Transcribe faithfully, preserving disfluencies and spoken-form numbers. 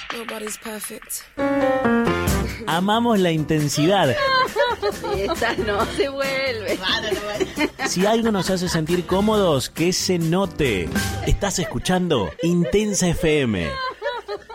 Nobody's perfect. Amamos la intensidad. Y esta no se vuelve. Si algo nos hace sentir cómodos, que se note. Estás escuchando Intensa F M.